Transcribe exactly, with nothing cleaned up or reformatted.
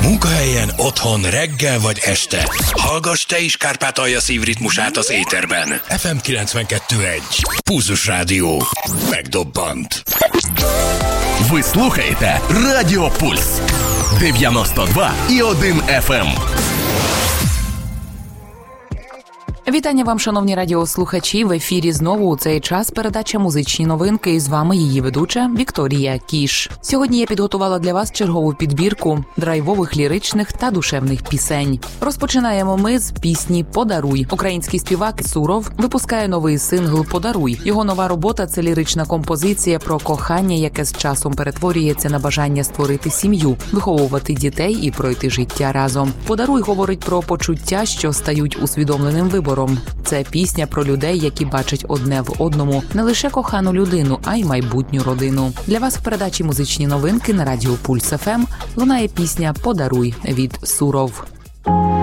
Munkahelyen, otthon, reggel vagy este. Hallgass te is Kárpátalja szívritmusát az éterben. ef em kilencvenkettő egy. Pulzus Rádió. Megdobbant. Ви слухаєте Радіо Пульс. дев'яносто два і один еф ем. Вітання вам, шановні радіослухачі. В ефірі знову у цей час передача «Музичні новинки». І з вами її ведуча Вікторія Кіш. Сьогодні я підготувала для вас чергову підбірку драйвових, ліричних та душевних пісень. Розпочинаємо ми з пісні «Подаруй». Український співак Суров випускає новий сингл «Подаруй». Його нова робота – це лірична композиція про кохання, яке з часом перетворюється на бажання створити сім'ю, виховувати дітей і пройти життя разом. «Подаруй» говорить про почуття, що стають усвідомленим вибором. Це пісня про людей, які бачать одне в одному не лише кохану людину, а й майбутню родину. Для вас в передачі «Музичні новинки» на радіо Пульс еф ем лунає пісня «Подаруй» від Суров.